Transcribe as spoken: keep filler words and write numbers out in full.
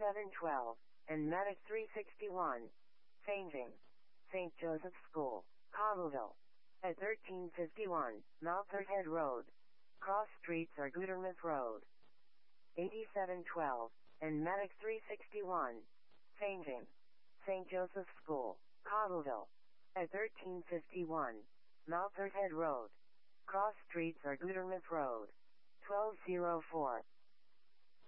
eighty-seven twelve, and Medic three sixty-one. Changing. Saint Joseph School, Cobbleville. At thirteen fifty-one, Malthurst Head Road. Cross streets are Gutermouth Road. eighty-seven twelve, and Medic three sixty-one. Changing. Saint Joseph School, Cobbleville. At thirteen fifty-one, Malthurst Head Road. Cross streets are Gutermouth Road. twelve oh four.